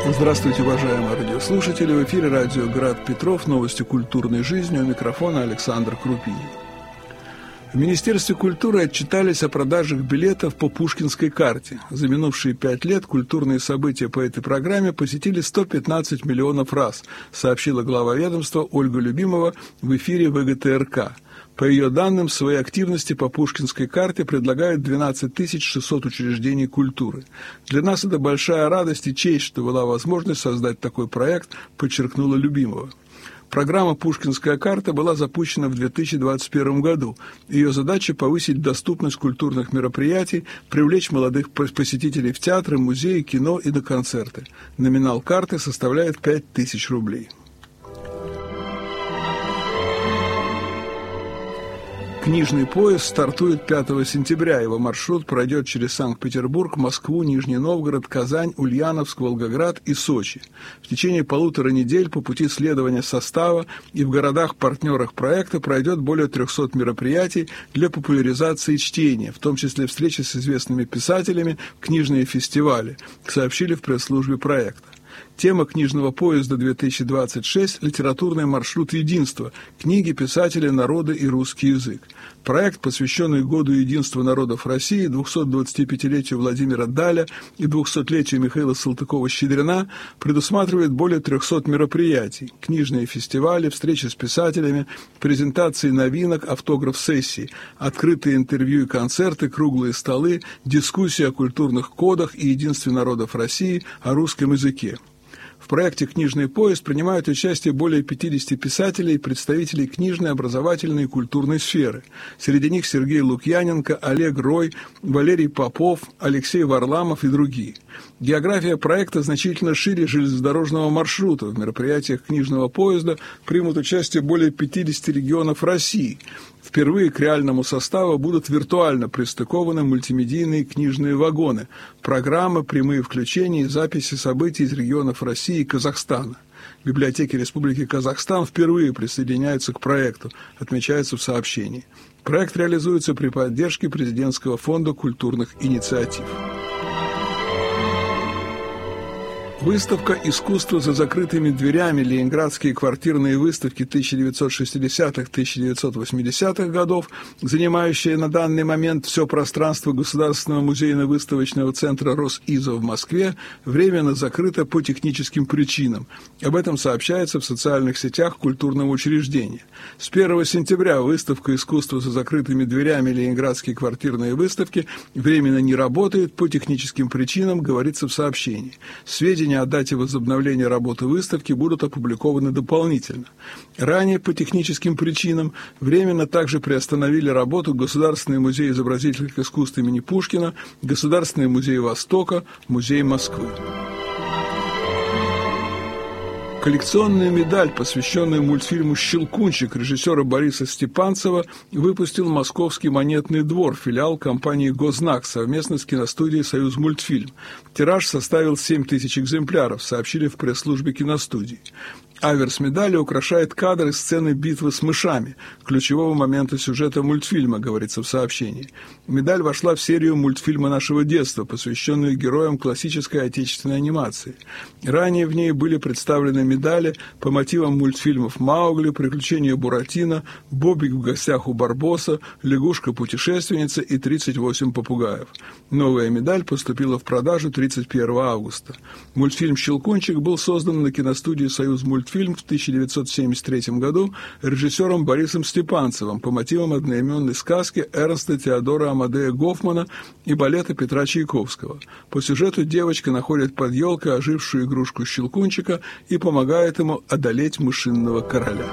Здравствуйте, уважаемые радиослушатели! В эфире радио «Град Петров», новости культурной жизни, у микрофона Александр Крупинин. В Министерстве культуры отчитались о продажах билетов по Пушкинской карте. За минувшие 5 лет культурные события по этой программе посетили 115 миллионов раз, сообщила глава ведомства Ольга Любимова в эфире ВГТРК. По ее данным, своей активности по Пушкинской карте предлагают 12 600 учреждений культуры. Для нас это большая радость и честь, что была возможность создать такой проект, подчеркнула Любимова. Программа «Пушкинская карта» была запущена в 2021 году. Ее задача – повысить доступность культурных мероприятий, привлечь молодых посетителей в театры, музеи, кино и на концерты. Номинал карты составляет 5000 рублей. Книжный поезд стартует 5 сентября. Его маршрут пройдет через Санкт-Петербург, Москву, Нижний Новгород, Казань, Ульяновск, Волгоград и Сочи. В течение 1,5 недели по пути следования состава и в городах-партнерах проекта пройдет более 300 мероприятий для популяризации чтения, в том числе встречи с известными писателями, книжные фестивали, сообщили в пресс-службе проекта. Тема книжного поезда 2026 – литературный маршрут единства, книги, писатели, народы и русский язык. Проект, посвященный Году единства народов России, 225-летию Владимира Даля и 200-летию Михаила Салтыкова-Щедрина, предусматривает более 300 мероприятий, книжные фестивали, встречи с писателями, презентации новинок, автограф-сессии, открытые интервью и концерты, круглые столы, дискуссии о культурных кодах и единстве народов России, о русском языке. В проекте «Книжный поезд» принимают участие более 50 писателей и представителей книжной, образовательной и культурной сферы. Среди них Сергей Лукьяненко, Олег Рой, Валерий Попов, Алексей Варламов и другие. География проекта значительно шире железнодорожного маршрута. В мероприятиях «Книжного поезда» примут участие более 50 регионов России. Впервые к реальному составу будут виртуально пристыкованы мультимедийные книжные вагоны, программы, прямые включения и записи событий из регионов России и Казахстана. Библиотеки Республики Казахстан впервые присоединяются к проекту, отмечается в сообщении. Проект реализуется при поддержке Президентского фонда культурных инициатив. Выставка «Искусство за закрытыми дверями. Ленинградские квартирные выставки 1960-1980-х годов», занимающая на данный момент все пространство Государственного музейно-выставочного центра «Росизо» в Москве, временно закрыта по техническим причинам. Об этом сообщается в социальных сетях культурного учреждения. С 1 сентября выставка «Искусство за закрытыми дверями. Ленинградские квартирные выставки» временно не работает по техническим причинам, говорится в сообщении. Сведения о дате возобновления работы выставки будут опубликованы дополнительно. Ранее по техническим причинам временно также приостановили работу Государственный музей изобразительных искусств имени Пушкина, Государственный музей Востока, Музей Москвы. Коллекционную медаль, посвященную мультфильму «Щелкунчик» режиссера Бориса Степанцева, выпустил Московский монетный двор, филиал компании «Гознак», совместно с киностудией «Союзмультфильм». Тираж составил 7000 экземпляров, сообщили в пресс-службе киностудии. Аверс медали украшает кадры сцены битвы с мышами, ключевого момента сюжета мультфильма, говорится в сообщении. Медаль вошла в серию «Мультфильмы нашего детства», посвященную героям классической отечественной анимации. Ранее в ней были представлены медали по мотивам мультфильмов «Маугли», «Приключения Буратино», «Бобик в гостях у Барбоса», «Лягушка-путешественница» и «38 попугаев». Новая медаль поступила в продажу 31 августа. Мультфильм «Щелкунчик» был создан на киностудии «Союзмультфильм» в 1973 году режиссером Борисом Степанцевым по мотивам одноименной сказки Эрнста Теодора Амадея Гофмана и балета Петра Чайковского. По сюжету девочка находит под елкой ожившую игрушку Щелкунчика и помогает ему одолеть мышиного короля.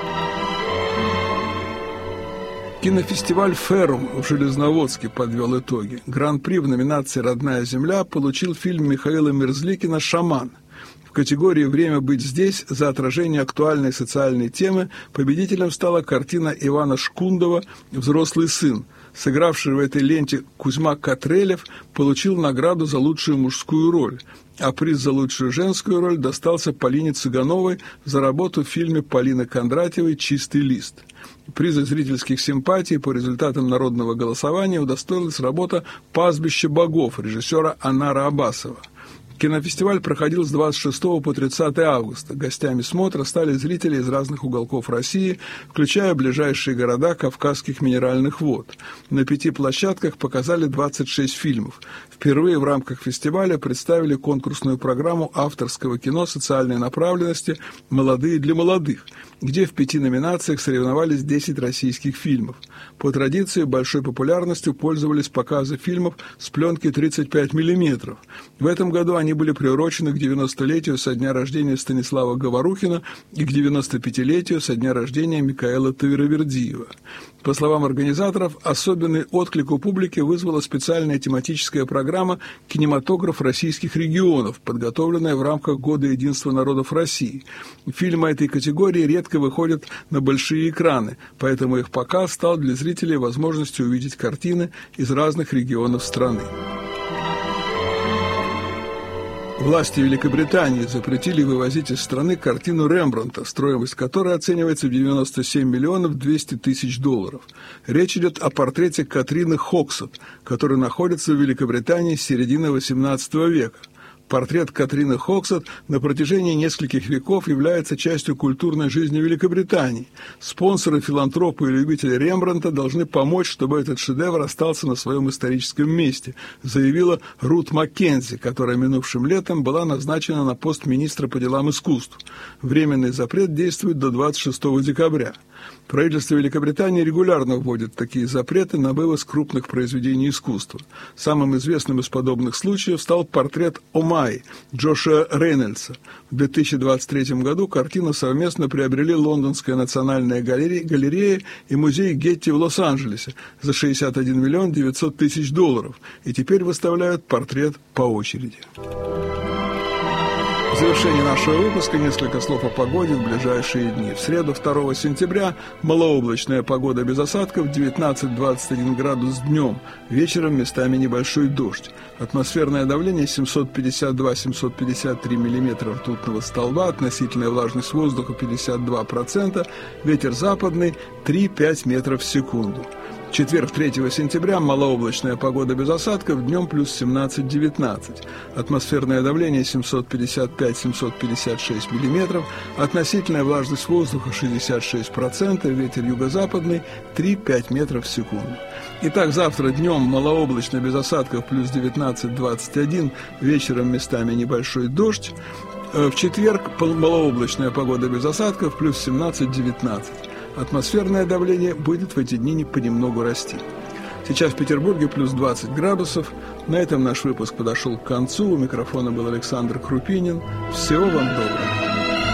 Кинофестиваль «Ферум» в Железноводске подвел итоги. Гран-при в номинации «Родная земля» получил фильм Михаила Мерзликина «Шаман». В категории «Время быть здесь» за отражение актуальной социальной темы победителем стала картина Ивана Шкундова «Взрослый сын». Сыгравший в этой ленте Кузьма Катрелев получил награду за лучшую мужскую роль, а приз за лучшую женскую роль достался Полине Цыгановой за работу в фильме Полины Кондратьевой «Чистый лист». Приза зрительских симпатий по результатам народного голосования удостоилась работа «Пастбище богов» режиссера Анара Абасова. Кинофестиваль проходил с 26 по 30 августа. Гостями смотра стали зрители из разных уголков России, включая ближайшие города Кавказских минеральных вод. На 5 площадках показали 26 фильмов. Впервые в рамках фестиваля представили конкурсную программу авторского кино социальной направленности «Молодые для молодых», где в 5 номинациях соревновались 10 российских фильмов. По традиции большой популярностью пользовались показы фильмов с пленки 35 мм. В этом году они были приурочены к 90-летию со дня рождения Станислава Говорухина и к 95-летию со дня рождения Микаэла Тавервердиева. По словам организаторов, особенный отклик у публики вызвала специальная тематическая программа «Кинематограф российских регионов», подготовленная в рамках Года единства народов России. Фильмы этой категории редко выходят на большие экраны, поэтому их показ стал для зрителей возможностью увидеть картины из разных регионов страны. Власти Великобритании запретили вывозить из страны картину Рембрандта, стоимость которой оценивается в 97 миллионов 200 тысяч долларов. Речь идет о портрете Катрины Хоксет, который находится в Великобритании с середины XVIII века. Портрет Катрины Хоксет на протяжении нескольких веков является частью культурной жизни Великобритании. Спонсоры, филантропы и любители Рембрандта должны помочь, чтобы этот шедевр остался на своем историческом месте, заявила Рут Маккензи, которая минувшим летом была назначена на пост министра по делам искусств. Временный запрет действует до 26 декабря. Правительство Великобритании регулярно вводит такие запреты на вывоз крупных произведений искусства. Самым известным из подобных случаев стал портрет Омай Джоша Рейнольдса. В 2023 году картину совместно приобрели Лондонская национальная галерея и музей Гетти в Лос-Анджелесе за 61 миллион 900 тысяч долларов, и теперь выставляют портрет по очереди. В завершении нашего выпуска несколько слов о погоде в ближайшие дни. В среду 2 сентября малооблачная погода без осадков, 19-21 градус днем, вечером местами небольшой дождь. Атмосферное давление 752-753 миллиметра ртутного столба, относительная влажность воздуха 52%, ветер западный 3-5 метров в секунду. В четверг, 3 сентября, малооблачная погода без осадков, днем плюс 17-19. Атмосферное давление 755-756 миллиметров, относительная влажность воздуха 66%, ветер юго-западный 3-5 метров в секунду. Итак, завтра днем малооблачно без осадков плюс 19-21, вечером местами небольшой дождь. В четверг малооблачная погода без осадков плюс 17-19. Атмосферное давление будет в эти дни понемногу расти. Сейчас в Петербурге плюс 20 градусов. На этом наш выпуск подошел к концу. У микрофона был Александр Крупинин. Всего вам доброго.